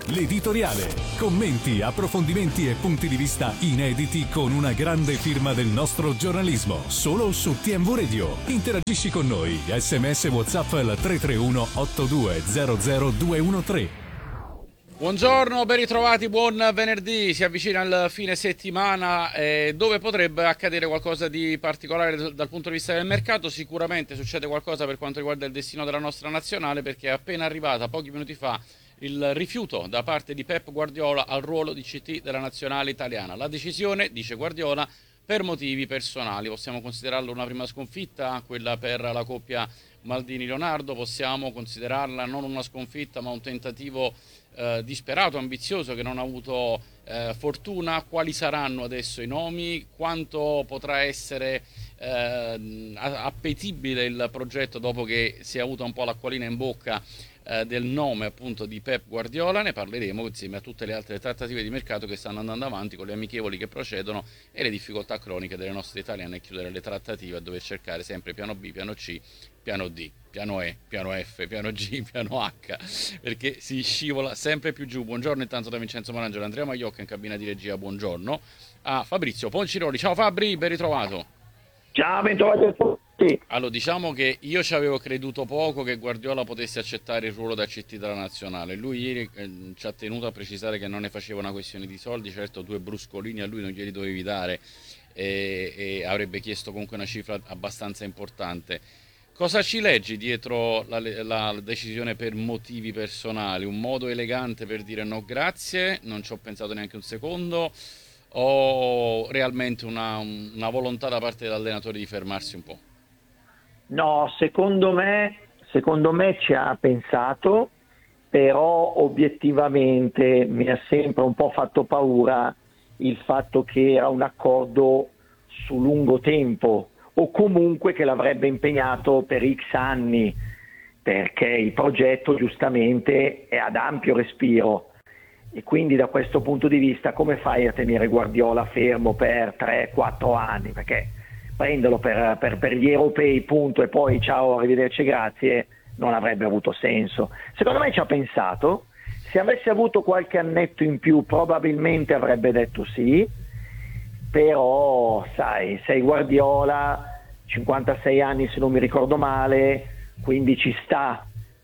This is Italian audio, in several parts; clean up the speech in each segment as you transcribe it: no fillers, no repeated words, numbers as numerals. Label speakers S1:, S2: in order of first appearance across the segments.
S1: l'editoriale. Commenti, approfondimenti e punti di vista inediti con una grande firma del nostro giornalismo. Solo su TMV Radio. Interagisci con noi. SMS WhatsApp al 331 8200 213.
S2: Buongiorno, ben ritrovati, buon venerdì. Si avvicina il fine settimana dove potrebbe accadere qualcosa di particolare dal punto di vista del mercato. Sicuramente succede qualcosa per quanto riguarda il destino della nostra nazionale, perché è appena arrivata pochi minuti fa il rifiuto da parte di Pep Guardiola al ruolo di CT della nazionale italiana. La decisione, dice Guardiola, per motivi personali. Possiamo considerarla una prima sconfitta, quella per la coppia Maldini-Leonardo. Possiamo considerarla non una sconfitta ma un tentativo disperato, ambizioso, che non ha avuto fortuna. Quali saranno adesso i nomi? Quanto potrà essere appetibile il progetto dopo che si è avuta un po' l'acquolina in bocca del nome appunto di Pep Guardiola? Ne parleremo insieme a tutte le altre trattative di mercato che stanno andando avanti, con le amichevoli che procedono e le difficoltà croniche delle nostre italiane a chiudere le trattative, a dover cercare sempre piano B, piano C, piano D, piano E, piano F, piano G, piano H, perché si scivola sempre più giù. Buongiorno intanto da Vincenzo Morangelo, Andrea Magliocca in cabina di regia, buongiorno a Fabrizio Ponciroli. Ciao Fabri, ben ritrovato.
S3: Ciao, ben trovato a tutti.
S2: Allora, diciamo che io ci avevo creduto poco che Guardiola potesse accettare il ruolo da CT della nazionale. Lui ieri ci ha tenuto a precisare che non ne faceva una questione di soldi. Certo, 2 bruscolini a lui non glieli dovevi dare e avrebbe chiesto comunque una cifra abbastanza importante. Cosa ci leggi dietro la decisione per motivi personali? Un modo elegante per dire no grazie, non ci ho pensato neanche un secondo, o realmente una volontà da parte dell'allenatore di fermarsi un po'?
S3: No, secondo me ci ha pensato, però obiettivamente mi ha sempre un po' fatto paura il fatto che era un accordo su lungo tempo, o comunque che l'avrebbe impegnato per X anni, perché il progetto giustamente è ad ampio respiro e quindi da questo punto di vista come fai a tenere Guardiola fermo per 3-4 anni? Perché prenderlo per gli europei punto e poi ciao, arrivederci, grazie, non avrebbe avuto senso. Secondo me ci ha pensato, se avesse avuto qualche annetto in più probabilmente avrebbe detto sì, però sai, sei Guardiola, 56 anni se non mi ricordo male, quindi ci sta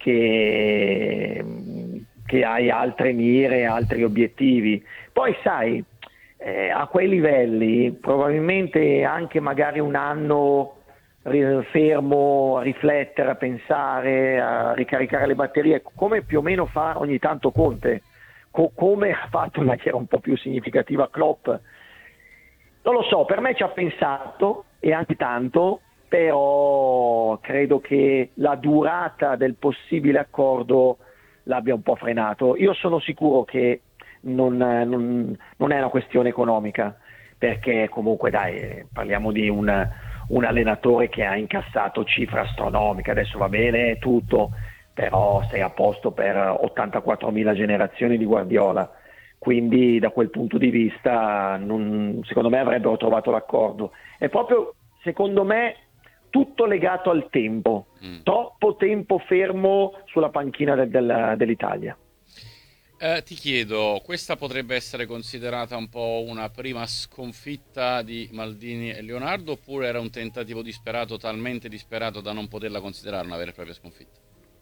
S3: che hai altre mire, altri obiettivi. Poi sai, a quei livelli probabilmente anche magari un anno fermo a riflettere, a pensare, a ricaricare le batterie, come più o meno fa ogni tanto Conte, come ha fatto in maniera un po' più significativa Klopp. Non lo so, per me ci ha pensato e anche tanto, però credo che la durata del possibile accordo l'abbia un po' frenato. Io sono sicuro che non è una questione economica, perché comunque dai, parliamo di un allenatore che ha incassato cifre astronomiche, adesso va bene tutto, però sei a posto per 84.000 generazioni di Guardiola. Quindi da quel punto di vista secondo me avrebbero trovato l'accordo. È proprio, secondo me, tutto legato al tempo, troppo tempo fermo sulla panchina dell'Italia.
S2: Ti chiedo, questa potrebbe essere considerata un po' una prima sconfitta di Maldini e Leonardo, oppure era un tentativo disperato, talmente disperato da non poterla considerare una vera e propria sconfitta?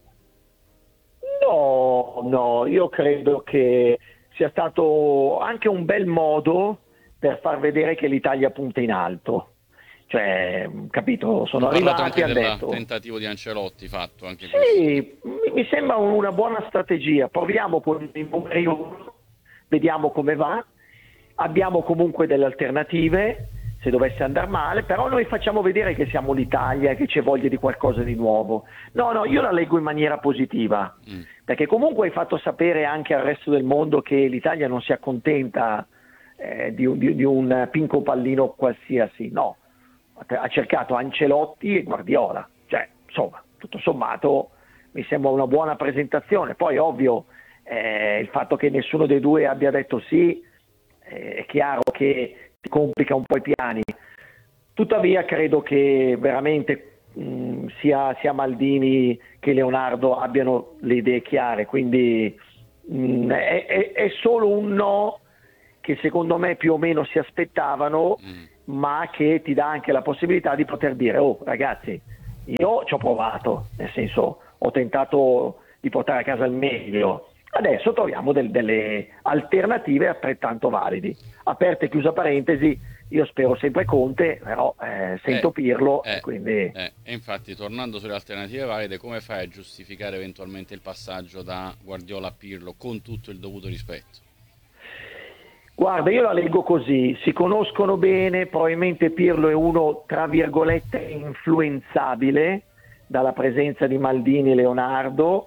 S3: No, io credo che sia stato anche un bel modo per far vedere che l'Italia punta in alto. Cioè, capito, sono arrivati e hanno detto...
S2: tentativo di Ancelotti fatto anche
S3: sì, mi sembra una buona strategia. Proviamo con il numeri 1, vediamo come va. Abbiamo comunque delle alternative se dovesse andare male, però noi facciamo vedere che siamo l'Italia e che c'è voglia di qualcosa di nuovo. No, io la leggo in maniera positiva, perché comunque hai fatto sapere anche al resto del mondo che l'Italia non si accontenta di un pinco pallino qualsiasi, no. Ha cercato Ancelotti e Guardiola, cioè insomma tutto sommato mi sembra una buona presentazione. Poi ovvio il fatto che nessuno dei due abbia detto sì è chiaro che ti complica un po' i piani, tuttavia credo che veramente sia Maldini che Leonardo abbiano le idee chiare, quindi è solo un no che secondo me più o meno si aspettavano, ma che ti dà anche la possibilità di poter dire: oh ragazzi, io ci ho provato, nel senso, ho tentato di portare a casa il meglio, adesso troviamo delle alternative altrettanto validi. Aperta e chiusa parentesi, io spero sempre Conte, però sento Pirlo, quindi...
S2: E infatti, tornando sulle alternative valide, come fai a giustificare eventualmente il passaggio da Guardiola a Pirlo con tutto il dovuto rispetto?
S3: Guarda, io la leggo così: si conoscono bene, probabilmente Pirlo è uno, tra virgolette, influenzabile dalla presenza di Maldini e Leonardo,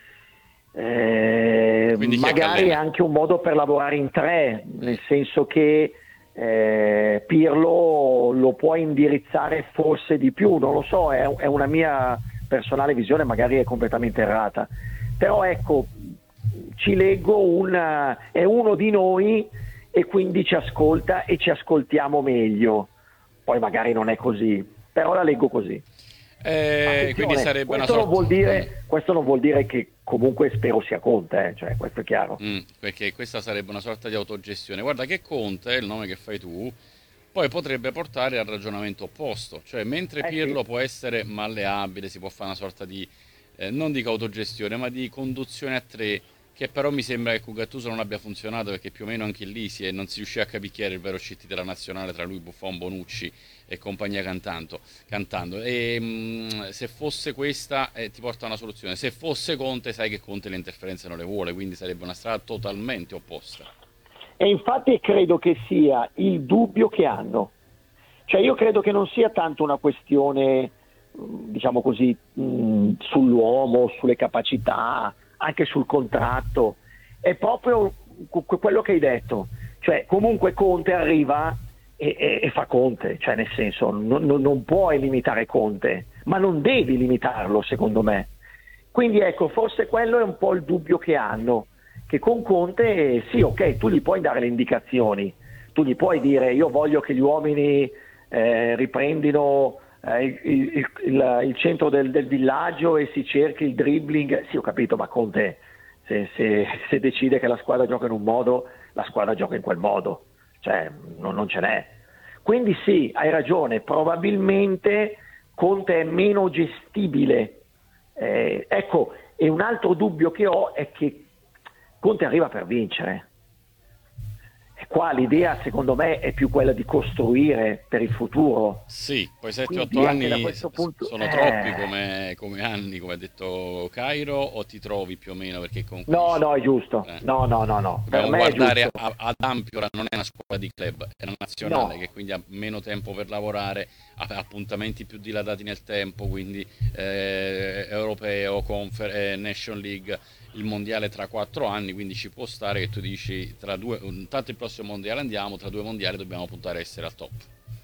S3: magari è anche un modo per lavorare in tre, nel senso che Pirlo lo può indirizzare forse di più, non lo so, è una mia personale visione, magari è completamente errata, però ecco, ci leggo è uno di noi e quindi ci ascolta e ci ascoltiamo meglio. Poi magari non è così, però la leggo così.
S2: Quindi sarebbe
S3: questo
S2: una sorta...
S3: questo non vuol dire che comunque spero sia Conte, cioè questo è chiaro.
S2: Perché questa sarebbe una sorta di autogestione. Guarda che Conte, il nome che fai tu, poi potrebbe portare al ragionamento opposto, cioè mentre Pirlo può essere malleabile, si può fare una sorta di, non dico autogestione, ma di conduzione a tre, che però mi sembra che con Gattuso non abbia funzionato, perché più o meno anche lì non si riuscì a capire chi era il vero CT della nazionale tra lui, Buffon, Bonucci e compagnia cantando. E se fosse questa ti porta a una soluzione, se fosse Conte sai che Conte le interferenze non le vuole, quindi sarebbe una strada totalmente opposta.
S3: E infatti credo che sia il dubbio che hanno, cioè io credo che non sia tanto una questione, diciamo così, sull'uomo, sulle capacità, anche sul contratto, è proprio quello che hai detto, cioè comunque Conte arriva e fa Conte, cioè nel senso non puoi limitare Conte, ma non devi limitarlo secondo me, quindi ecco, forse quello è un po' il dubbio che hanno, che con Conte sì, ok, tu gli puoi dare le indicazioni, tu gli puoi dire: io voglio che gli uomini riprendino il centro del villaggio e si cerchi il dribbling, sì ho capito, ma Conte se decide che la squadra gioca in un modo, la squadra gioca in quel modo, cioè non ce n'è. Quindi sì, hai ragione, probabilmente Conte è meno gestibile, ecco, e un altro dubbio che ho è che Conte arriva per vincere. E qua l'idea secondo me è più quella di costruire per il futuro.
S2: Sì, poi 7-8 anni sono troppi come anni, come ha detto Cairo, o ti trovi più o meno? Perché comunque
S3: no, è giusto. No.
S2: Dobbiamo
S3: Per me
S2: guardare
S3: è giusto.
S2: ad ampio, non è una squadra di club, è una nazionale che quindi ha meno tempo per lavorare, ha appuntamenti più dilatati nel tempo, quindi europeo, Nation League, il mondiale tra 4 anni, quindi ci può stare che tu dici tanto il prossimo mondiale andiamo, tra 2 mondiali dobbiamo puntare a essere al top.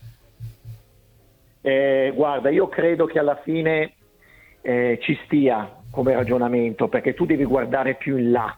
S3: Guarda, io credo che alla fine ci stia come ragionamento, perché tu devi guardare più in là,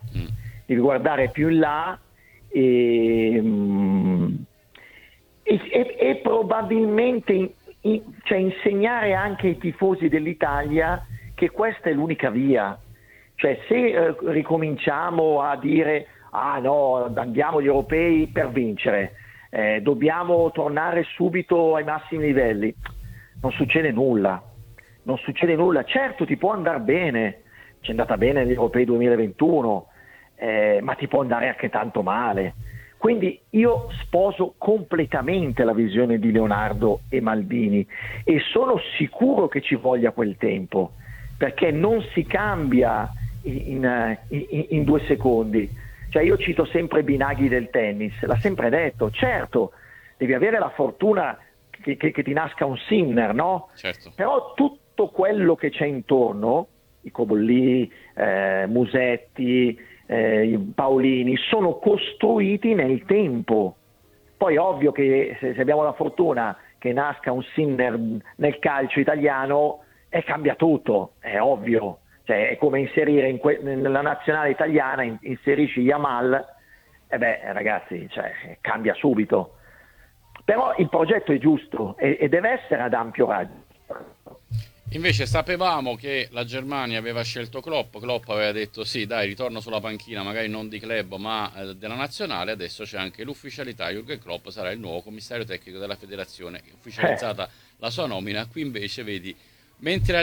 S3: e probabilmente cioè insegnare anche ai tifosi dell'Italia che questa è l'unica via. Cioè se ricominciamo a dire no, andiamo agli europei per vincere, dobbiamo tornare subito ai massimi livelli, non succede nulla. Certo ti può andare bene, ci è andata bene negli europei 2021, ma ti può andare anche tanto male. Quindi io sposo completamente la visione di Leonardo e Maldini e sono sicuro che ci voglia quel tempo, perché non si cambia in 2 secondi. Cioè io cito sempre Binaghi del tennis, l'ha sempre detto, certo devi avere la fortuna che ti nasca un Sinner, no?
S2: Certo.
S3: Però tutto quello che c'è intorno, i Cobolli, Musetti, i Paolini, sono costruiti nel tempo. Poi ovvio che se abbiamo la fortuna che nasca un Sinner nel calcio italiano, cambia tutto, è ovvio. Cioè, è come inserire nella nazionale italiana, inserisci Yamal, ragazzi, cioè, cambia subito. Però il progetto è giusto e deve essere ad ampio raggio.
S2: Invece sapevamo che la Germania aveva scelto Klopp aveva detto sì, dai, ritorno sulla panchina, magari non di club ma della nazionale. Adesso c'è anche l'ufficialità, Jürgen Klopp sarà il nuovo commissario tecnico della federazione, ufficializzata la sua nomina. Qui invece vedi, mentre